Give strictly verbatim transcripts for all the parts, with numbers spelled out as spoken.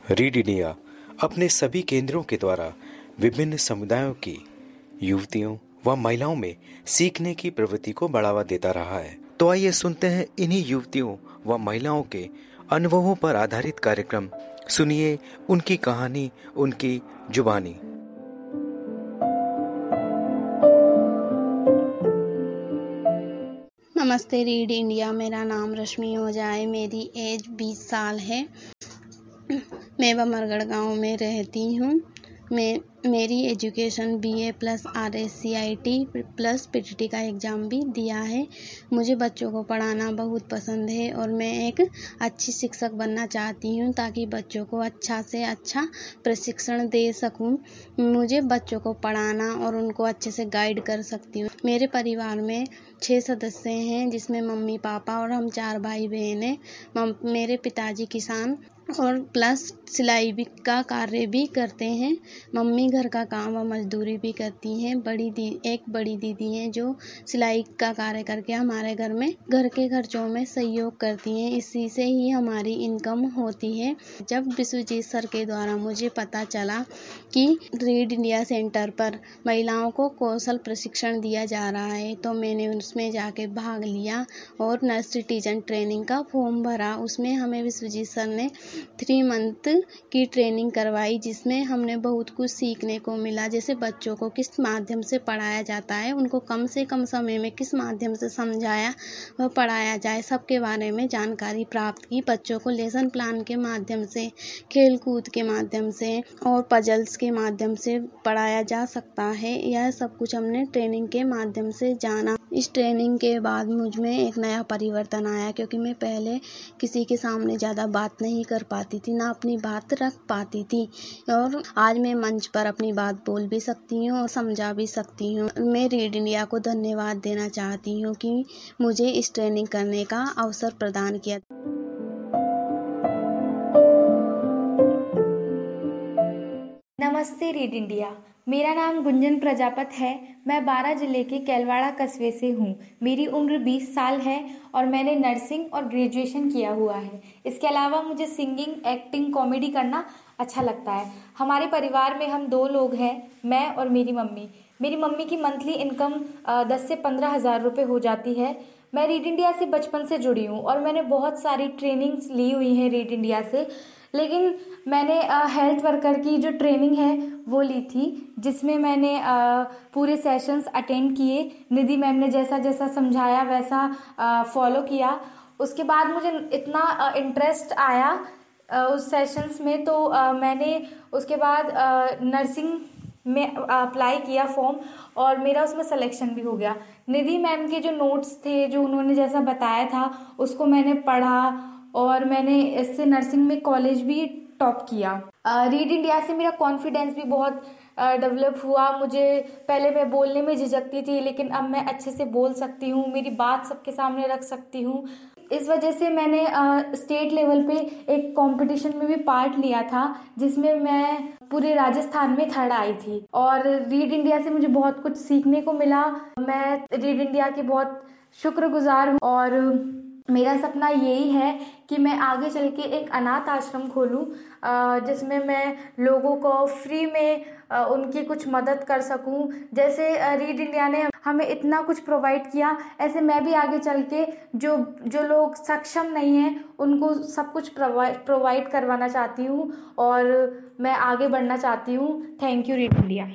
Read India अपने सभी केंद्रों के द्वारा विभिन्न समुदायों की युवतियों व महिलाओं में सीखने की प्रवृत्ति को बढ़ावा देता रहा है। तो आइए सुनते हैं इन्हीं युवतियों व महिलाओं के अनुभवों पर आधारित कार्यक्रम। सुनिए उनकी कहानी, उनकी जुबानी। नमस्ते रीड इंडिया। मेरा नाम रश्मि ओझा है। मेरी एज बीस साल है। मैं बमरगढ़ गांव में रहती हूँ। मैं मेरी education BA plus R S C I T plus P T T का एग्ज़ाम भी दिया है। मुझे बच्चों को पढ़ाना बहुत पसंद है और मैं एक अच्छी शिक्षक बनना चाहती हूँ ताकि बच्चों को अच्छा से अच्छा प्रशिक्षण दे सकूँ। मुझे बच्चों को पढ़ाना और उनको अच्छे से गाइड कर सकती हूँ। मेरे परिवार में छः सदस्य हैं, जिसमें मम्मी पापा और हम चार भाई बहन हैं। मेरे पिताजी किसान और प्लस सिलाई भी का कार्य भी करते हैं। मम्मी घर का काम व मजदूरी भी करती हैं। बड़ी दी एक बड़ी दीदी हैं जो सिलाई का कार्य करके हमारे घर में घर के खर्चों में सहयोग करती हैं। इसी से ही हमारी इनकम होती है। जब विश्वजीत सर के द्वारा मुझे पता चला कि रीड इंडिया सेंटर पर महिलाओं को कौशल प्रशिक्षण दिया जा रहा है, तो मैंने उसमें जाके भाग लिया और नर्सरी टीचर ट्रेनिंग का फॉर्म भरा। उसमें हमें विश्वजीत सर ने थ्री मंथ की ट्रेनिंग करवाई, जिसमें हमने बहुत कुछ सीखने को मिला। जैसे बच्चों को किस माध्यम से पढ़ाया जाता है, उनको कम से कम समय में किस माध्यम से समझाया व पढ़ाया जाए, सबके बारे में जानकारी प्राप्त की। बच्चों को लेसन प्लान के माध्यम से, खेल कूद के माध्यम से और पजल्स के माध्यम से पढ़ाया जा सकता है। यह सब कुछ हमने ट्रेनिंग के माध्यम से जाना। इस ट्रेनिंग के बाद मुझ में एक नया परिवर्तन आया, क्योंकि मैं पहले किसी के सामने ज़्यादा बात नहीं कर पाती थी, ना अपनी बात रख पाती थी, और आज मैं मंच पर अपनी बात बोल भी सकती हूँ और समझा भी सकती हूँ। मैं रीड इंडिया को धन्यवाद देना चाहती हूँ कि मुझे इस ट्रेनिंग करने का अवसर प्रदान किया। नमस्ते रीड इंडिया। मेरा नाम गुंजन प्रजापत है। मैं बारा जिले के कैलवाड़ा कस्बे से हूँ। मेरी उम्र बीस साल है और मैंने नर्सिंग और ग्रेजुएशन किया हुआ है। इसके अलावा मुझे सिंगिंग, एक्टिंग, कॉमेडी करना अच्छा लगता है। हमारे परिवार में हम दो लोग हैं, मैं और मेरी मम्मी। मेरी मम्मी की मंथली इनकम दस से पंद्रह हज़ार रुपये हो जाती है। मैं रीड इंडिया से बचपन से जुड़ी हूँ और मैंने बहुत सारी ट्रेनिंग्स ली हुई हैं रीड इंडिया से। लेकिन मैंने हेल्थ वर्कर की जो ट्रेनिंग है वो ली थी, जिसमें मैंने आ, पूरे सेशंस अटेंड किए। निधि मैम ने जैसा जैसा समझाया वैसा फॉलो किया। उसके बाद मुझे इतना इंटरेस्ट आया आ, उस सेशंस में, तो आ, मैंने उसके बाद नर्सिंग में अप्लाई किया फॉर्म और मेरा उसमें सिलेक्शन भी हो गया। निधि मैम के जो नोट्स थे, जो उन्होंने जैसा बताया था, उसको मैंने पढ़ा और मैंने इससे नर्सिंग में कॉलेज भी टॉप किया। रीड इंडिया से मेरा कॉन्फिडेंस भी बहुत डेवलप हुआ। मुझे पहले मैं बोलने में झिझकती थी, लेकिन अब मैं अच्छे से बोल सकती हूँ, मेरी बात सबके सामने रख सकती हूँ। इस वजह से मैंने स्टेट लेवल पे एक कंपटीशन में भी पार्ट लिया था, जिसमें मैं पूरे राजस्थान में थर्ड आई थी। और रीड इंडिया से मुझे बहुत कुछ सीखने को मिला। मैं रीड इंडिया की बहुत शुक्रगुजार हूँ और मेरा सपना यही है कि मैं आगे चल के एक अनाथ आश्रम खोलूं, जिसमें मैं लोगों को फ्री में उनकी कुछ मदद कर सकूं। जैसे रीड इंडिया ने हमें इतना कुछ प्रोवाइड किया, ऐसे मैं भी आगे चल के जो जो लोग सक्षम नहीं हैं उनको सब कुछ प्रोवाइड प्रोवाइड करवाना चाहती हूँ और मैं आगे बढ़ना चाहती हूँ। Thank you read India.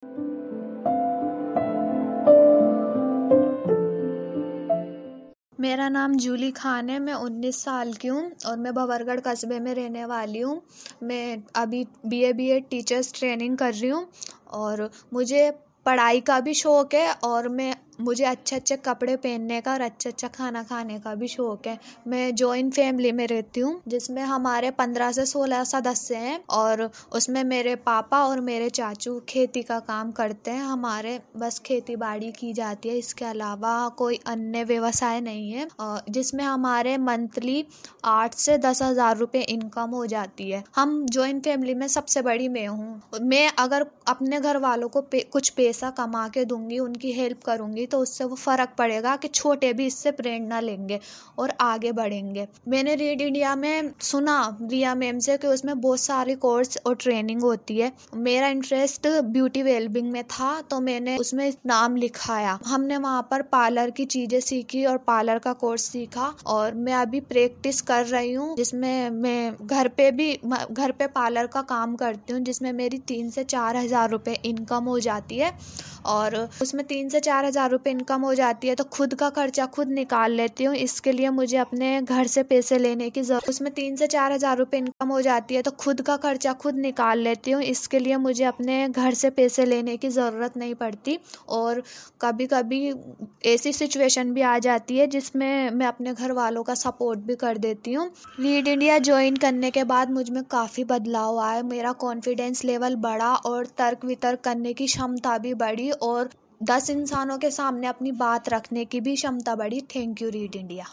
मेरा नाम जूली खान है। मैं उन्नीस साल की हूँ और मैं भंवरगढ़ कस्बे में रहने वाली हूँ। मैं अभी बीए बीएड टीचर्स ट्रेनिंग कर रही हूँ और मुझे पढ़ाई का भी शौक़ है और मैं मुझे अच्छे अच्छे कपड़े पहनने का और अच्छा अच्छा खाना खाने का भी शौक़ है। मैं जॉइंट फैमिली में रहती हूँ, जिसमें हमारे पंद्रह से सोलह सदस्य हैं और उसमें मेरे पापा और मेरे चाचू खेती का काम करते हैं। हमारे बस खेती बाड़ी की जाती है, इसके अलावा कोई अन्य व्यवसाय नहीं है, जिसमें हमारे मंथली आठ से दस हज़ार रुपये इनकम हो जाती है। हम जॉइंट फैमिली में सबसे बड़ी मैं हूँ। मैं अगर अपने घर वालों को पे, कुछ पैसा कमा के दूंगी, उनकी हेल्प करूंगी, होगी तो उससे वो फ़र्क पड़ेगा कि छोटे भी इससे प्रेरणा लेंगे और आगे बढ़ेंगे। मैंने रीड इंडिया में सुना रिया मैम से कि उसमें बहुत सारे कोर्स और ट्रेनिंग होती है। मेरा इंटरेस्ट ब्यूटी वेलबिंग में था तो मैंने उसमें नाम लिखाया। हमने वहाँ पर पार्लर की चीज़ें सीखी और पार्लर का कोर्स सीखा और मैं अभी प्रैक्टिस कर रही हूँ, जिसमें मैं घर पे भी घर पे पार्लर का काम करती हूँ, जिसमें मेरी तीन से चार हज़ार रुपये इनकम हो जाती है। और उसमें तीन से चार हज़ार रुपये इनकम हो जाती है तो खुद का खर्चा खुद निकाल लेती हूँ। इसके लिए मुझे अपने घर से पैसे लेने की जरूरत उसमें तीन से चार हज़ार रुपये इनकम हो जाती है तो खुद का खर्चा खुद निकाल लेती हूँ। इसके लिए मुझे अपने घर से पैसे लेने की ज़रूरत नहीं पड़ती। और कभी कभी ऐसी सिचुएशन भी आ जाती है जिसमें मैं अपने घर वालों का सपोर्ट भी कर देती हूँ। रीड इंडिया ज्वाइन करने के बाद मुझ में काफ़ी बदलाव आया। मेरा कॉन्फिडेंस लेवल बढ़ा और तर्क वितर्क करने की क्षमता भी बढ़ी और दस इंसानों के सामने अपनी बात रखने की भी क्षमता बढ़ी। Thank you read India.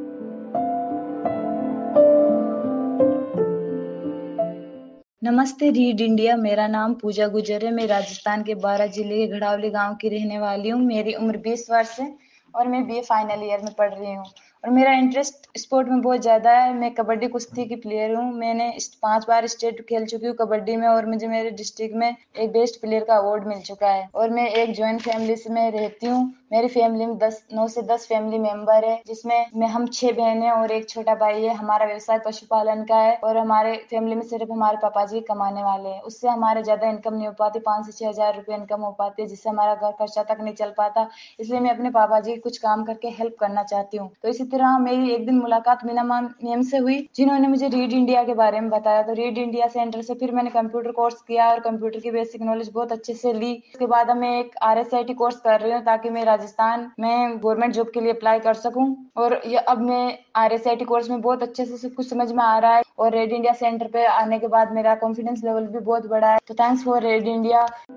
नमस्ते रीड इंडिया, मेरा नाम पूजा गुजर है। मैं राजस्थान के बारां जिले के घड़ावली गांव की रहने वाली हूं। मेरी उम्र बीस वर्ष है और मैं बीए फाइनल ईयर में पढ़ रही हूं और मेरा इंटरेस्ट स्पोर्ट में बहुत ज़्यादा है। मैं कबड्डी कुश्ती की प्लेयर हूं। मैंने पांच बार स्टेट खेल चुकी हूं कबड्डी में और मुझे मेरे डिस्ट्रिक्ट में एक बेस्ट प्लेयर का अवार्ड मिल चुका है। और मैं एक जॉइंट फैमिली से मैं रहती हूँ। मेरी फैमिली में दस नौ से दस फैमिली मेंबर है, जिसमें मैं हम छह बहनें और एक छोटा भाई है। हमारा व्यवसाय पशुपालन का है और हमारे फैमिली में सिर्फ हमारे पापा जी कमाने वाले हैं। उससे हमारे ज्यादा इनकम नहीं हो पाती, पाँच से छह हजार रुपये इनकम हो पाती है, जिससे हमारा घर खर्चा तक नहीं चल पाता। इसलिए मैं अपने पापा जी कुछ काम करके हेल्प करना चाहती हूँ। तो इसी तरह मेरी एक दिन मुलाकात मीना मैम से हुई, जिन्होंने मुझे रीड इंडिया के बारे में बताया। तो रीड इंडिया सेंटर से फिर मैंने कंप्यूटर कोर्स किया और कंप्यूटर की बेसिक नॉलेज बहुत अच्छे से ली। उसके बाद मैं एक R S I T course कर रही हूँ ताकि मैं राजस्थान में गवर्नमेंट जॉब के लिए अप्लाई कर सकूं। और ये अब मैं R S I T course में बहुत अच्छे से सब कुछ समझ में आ रहा है और रेड इंडिया सेंटर पे आने के बाद मेरा कॉन्फिडेंस लेवल भी बहुत बढ़ा है। तो थैंक्स फॉर रेड इंडिया।